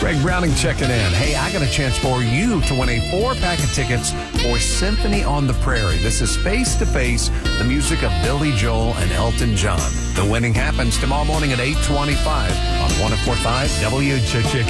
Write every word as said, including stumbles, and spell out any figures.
Greg Browning checking in. Hey, I got a chance for you to win a four-pack of tickets for Symphony on the Prairie. This is Face to Face, the music of Billy Joel and Elton John. The winning happens tomorrow morning at eight twenty-five on one oh four point five W Ch Ch